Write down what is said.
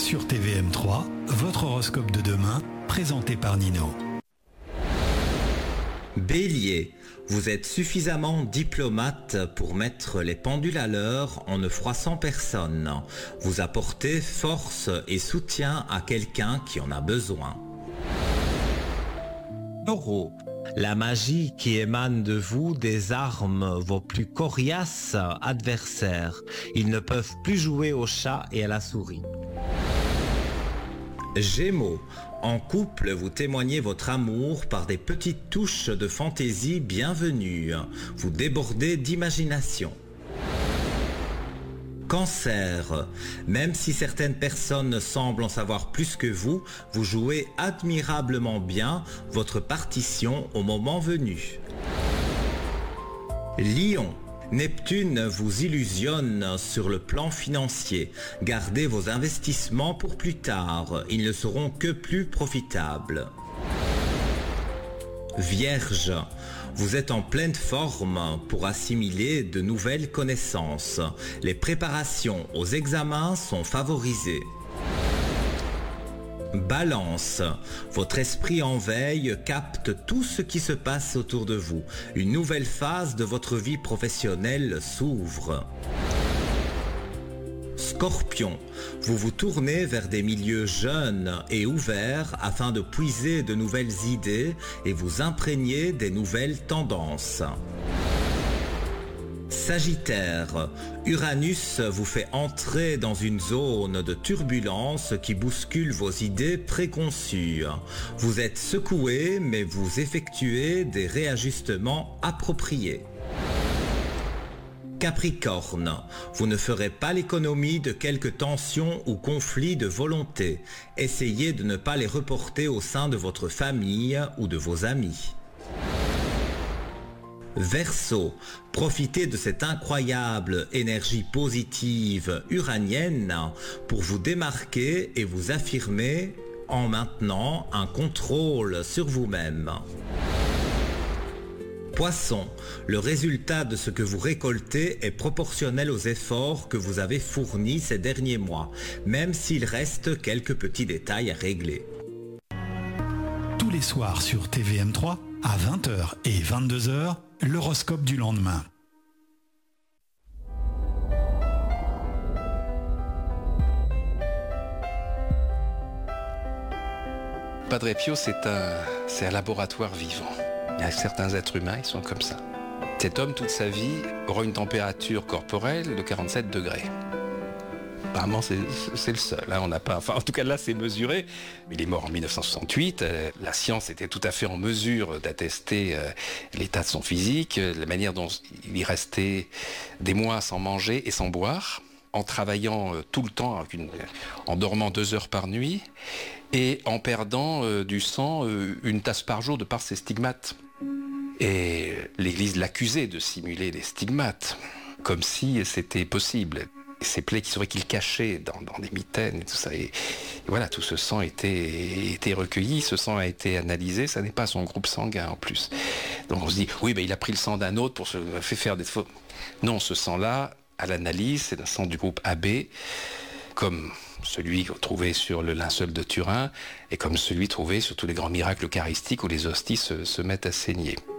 Sur TVM3, votre horoscope de demain, présenté par Nino. Bélier, vous êtes suffisamment diplomate pour mettre les pendules à l'heure en ne froissant personne. Vous apportez force et soutien à quelqu'un qui en a besoin. Taureau, la magie qui émane de vous désarme vos plus coriaces adversaires. Ils ne peuvent plus jouer au chat et à la souris. Gémeaux, en couple, vous témoignez votre amour par des petites touches de fantaisie bienvenues. Vous débordez d'imagination. Cancer, même si certaines personnes semblent en savoir plus que vous, vous jouez admirablement bien votre partition au moment venu. Lion, Neptune vous illusionne sur le plan financier. Gardez vos investissements pour plus tard, ils ne seront que plus profitables. Vierge, vous êtes en pleine forme pour assimiler de nouvelles connaissances. Les préparations aux examens sont favorisées. Balance, votre esprit en veille capte tout ce qui se passe autour de vous. Une nouvelle phase de votre vie professionnelle s'ouvre. Scorpion, vous vous tournez vers des milieux jeunes et ouverts afin de puiser de nouvelles idées et vous imprégner des nouvelles tendances. Sagittaire, Uranus vous fait entrer dans une zone de turbulence qui bouscule vos idées préconçues. Vous êtes secoué, mais vous effectuez des réajustements appropriés. Capricorne, vous ne ferez pas l'économie de quelques tensions ou conflits de volonté. Essayez de ne pas les reporter au sein de votre famille ou de vos amis. Verseau, profitez de cette incroyable énergie positive uranienne pour vous démarquer et vous affirmer en maintenant un contrôle sur vous-même. Poisson, le résultat de ce que vous récoltez est proportionnel aux efforts que vous avez fournis ces derniers mois, même s'il reste quelques petits détails à régler. Tous les soirs sur TVM3, à 20h et 22h, l'horoscope du lendemain. Padre Pio, c'est un laboratoire vivant. Il y a certains êtres humains, ils sont comme ça. Cet homme, toute sa vie, aura une température corporelle de 47 degrés. Apparemment, c'est le seul. Hein. On n'a pas, enfin, en tout cas, là, c'est mesuré. Il est mort en 1968. La science était tout à fait en mesure d'attester l'état de son physique, la manière dont il y restait des mois sans manger et sans boire, en travaillant tout le temps, en dormant 2 heures par nuit et en perdant du sang une tasse par jour de par ses stigmates. Et l'Église l'accusait de simuler les stigmates, comme si c'était possible. Ces plaies qu'il cachait dans des mitaines et tout ça. Et voilà, tout ce sang était recueilli, ce sang a été analysé, ça n'est pas son groupe sanguin en plus. Donc on se dit, oui, il a pris le sang d'un autre pour se faire des faux. Non, ce sang-là, à l'analyse, c'est un sang du groupe AB, comme celui trouvé sur le linceul de Turin et comme celui trouvé sur tous les grands miracles eucharistiques où les hosties se mettent à saigner.